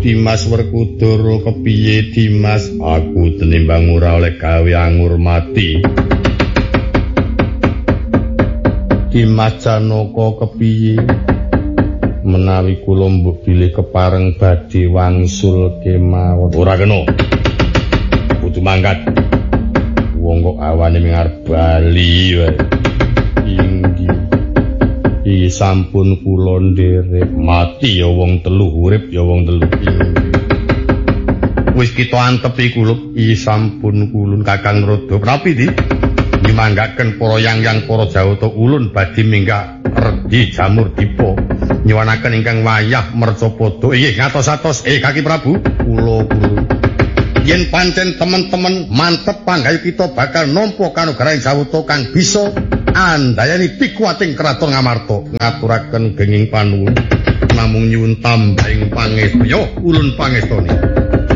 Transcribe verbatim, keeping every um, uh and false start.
Dimas Werkudara kepiye Dimas? Aku tenimbang ora oleh gawe anggur mati. Dimas Janaka kepiye? Menawi kula mbok bilih kepareng badhe wangsul kemawon. Ora kena. Kudu mangkat. Wong kok awane ming arep bali wae. Inggih. Iki sampun kula nderek mati ya wong telu urip ya wong telu. Wis kita antepi kulup iki sampun kulun Kakang Rodo. Rapi di nyemanggaken para yang-yang para Jawata ulun badhe minggah redi jamur dipa nyuwanaken ingkang wayah mercapada. Inggih ngatos-atos eh Kaki Prabu kula kulun. Yen pancen temen-temen mantep panggayu kita bakal nampa kanugrahan Jawata kang bisa andayani pikuwating kraton Ngamarta. Ngaturaken genging panuwun namung nyuwun tambahing pangestu. Yo ulun pangestoni.